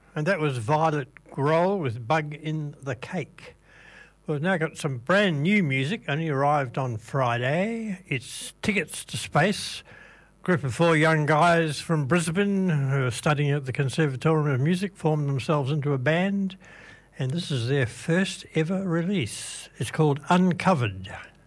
And that was Violet Grohl with Bug in the Cake. We've now got some brand new music, only arrived on Friday. It's Tickets to Space. Group of 4 young guys from Brisbane who are studying at the Conservatorium of Music formed themselves into a band, and this is their first ever release. It's called Uncovered.